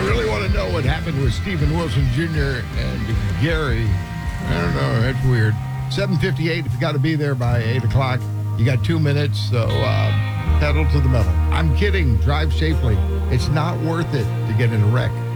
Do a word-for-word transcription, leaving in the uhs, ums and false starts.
I really want to know what happened with Stephen Wilson Junior and Gary. I don't know. That's weird. seven fifty-eight, if you got to be there by eight o'clock, you got two minutes, so uh, pedal to the metal. I'm kidding. Drive safely. It's not worth it to get in a wreck.